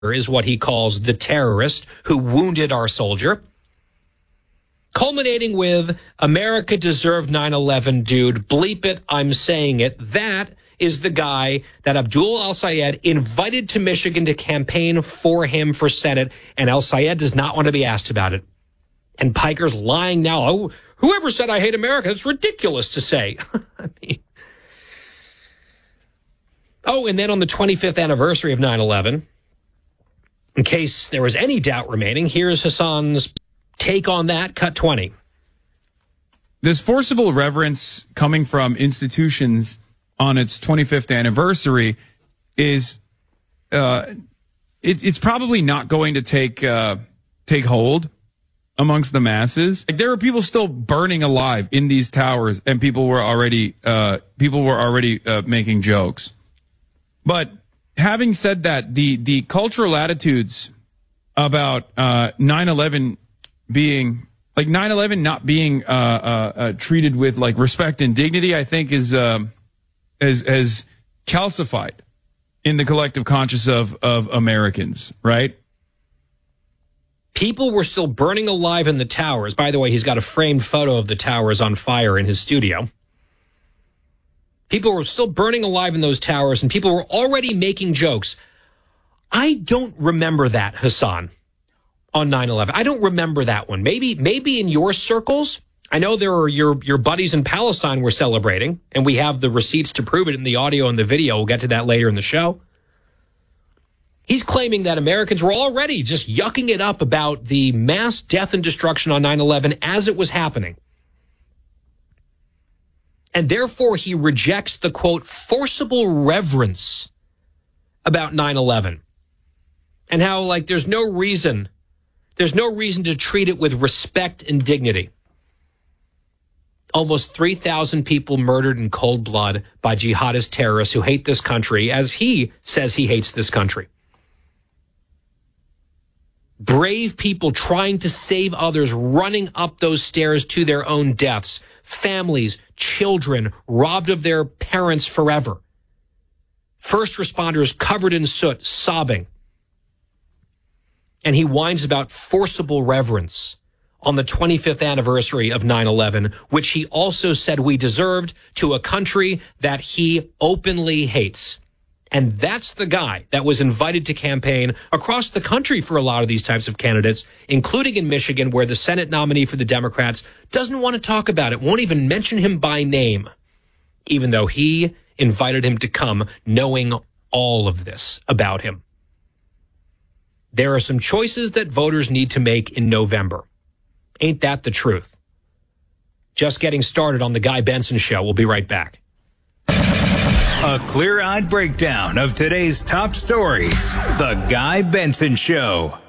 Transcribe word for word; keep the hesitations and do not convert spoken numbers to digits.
is what he calls the terrorist who wounded our soldier. Culminating with America deserved nine eleven, dude. Bleep it, I'm saying it. That is the guy that Abdul al-Sayed invited to Michigan to campaign for him for Senate, and al-Sayed does not want to be asked about it. And Piker's lying now. Oh, whoever said I hate America? It's ridiculous to say. I mean, oh, and then on the twenty-fifth anniversary of nine eleven, in case there was any doubt remaining, here's Hassan's take on that. Cut twenty. This forcible reverence coming from institutions on its twenty-fifth anniversary is, uh, it, it's probably not going to take uh, take hold amongst the masses. Like, there were people still burning alive in these towers, and people were already uh, people were already uh, making jokes. But having said that, the the cultural attitudes about uh, nine eleven being like nine eleven not being uh, uh, uh, treated with like respect and dignity, I think is um, as as calcified in the collective conscious of of Americans, right? People were still burning alive in the towers. By the way, he's got a framed photo of the towers on fire in his studio. People were still burning alive in those towers, and people were already making jokes. I don't remember that, Hassan, on nine eleven. I don't remember that one. Maybe maybe in your circles. I know there are your, your buddies in Palestine were celebrating, and we have the receipts to prove it in the audio and the video. We'll get to that later in the show. He's claiming that Americans were already just yucking it up about the mass death and destruction on nine eleven as it was happening. And therefore, he rejects the, quote, forcible reverence about nine eleven. And how, like, there's no reason, there's no reason to treat it with respect and dignity. Almost three thousand people murdered in cold blood by jihadist terrorists who hate this country, as he says he hates this country. Brave people trying to save others, running up those stairs to their own deaths. Families, children, robbed of their parents forever. First responders covered in soot, sobbing. And he whines about forcible reverence on the twenty-fifth anniversary of nine eleven, which he also said we deserved, to a country that he openly hates. And that's the guy that was invited to campaign across the country for a lot of these types of candidates, including in Michigan, where the Senate nominee for the Democrats doesn't want to talk about it, won't even mention him by name, even though he invited him to come knowing all of this about him. There are some choices that voters need to make in November. Ain't that the truth? Just getting started on the Guy Benson Show. We'll be right back. A clear-eyed breakdown of today's top stories. The Guy Benson Show.